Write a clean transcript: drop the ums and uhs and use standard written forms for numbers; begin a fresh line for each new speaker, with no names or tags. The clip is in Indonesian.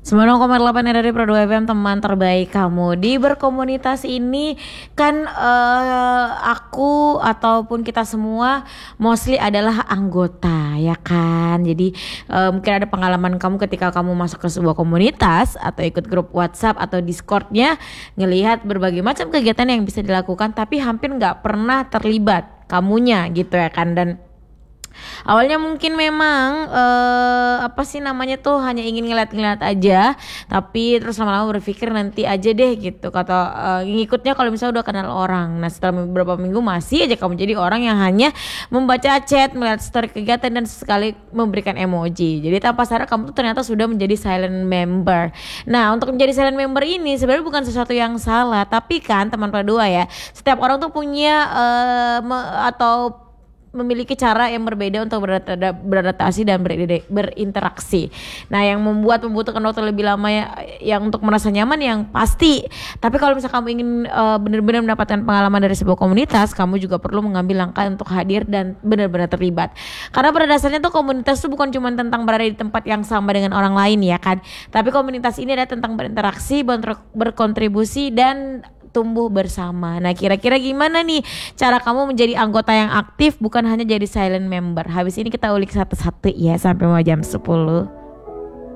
90,8 dari Pro 2 FM, teman terbaik kamu. Di berkomunitas ini kan aku ataupun kita semua mostly adalah anggota, ya kan. Jadi mungkin ada pengalaman kamu ketika kamu masuk ke sebuah komunitas atau ikut grup WhatsApp atau Discordnya, ngelihat berbagai macam kegiatan yang bisa dilakukan tapi hampir nggak pernah terlibat kamunya gitu ya kan. Dan awalnya mungkin memang apa sih namanya tuh hanya ingin ngeliat-ngeliat aja, tapi terus lama-lama berpikir nanti aja deh gitu, kata ngikutnya kalau misalnya udah kenal orang. Nah setelah beberapa minggu masih aja kamu jadi orang yang hanya membaca chat, melihat story kegiatan dan sekali memberikan emoji. Jadi tanpa sadar kamu tuh ternyata sudah menjadi silent member. Nah untuk menjadi silent member ini sebenarnya bukan sesuatu yang salah, tapi kan teman kedua ya, setiap orang tuh punya atau memiliki cara yang berbeda untuk beradaptasi dan berinteraksi. Nah, yang membutuhkan waktu lebih lama yang untuk merasa nyaman yang pasti. Tapi kalau misalnya kamu ingin benar-benar mendapatkan pengalaman dari sebuah komunitas, kamu juga perlu mengambil langkah untuk hadir dan benar-benar terlibat. Karena pada dasarnya tuh komunitas tuh bukan cuma tentang berada di tempat yang sama dengan orang lain ya kan. Tapi komunitas ini adalah tentang berinteraksi, berkontribusi dan tumbuh bersama. Nah kira-kira gimana nih cara kamu menjadi anggota yang aktif, bukan hanya jadi silent member? Habis ini kita ulik satu-satu ya sampai mau jam 10.